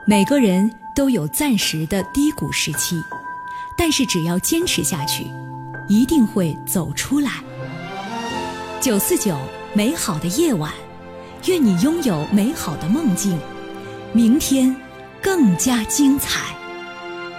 每个人都有暂时的低谷时期，但是只要坚持下去，一定会走出来。949美好的夜晚，愿你拥有美好的梦境，明天更加精彩。